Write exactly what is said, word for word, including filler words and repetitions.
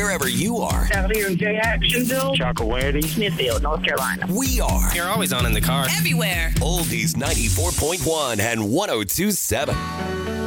wherever you are. Out here in Jacksonville, Chocowety, Smithfield, North Carolina. We are. You're always on in the car. Everywhere. Oldies ninety-four point one and one oh two point seven.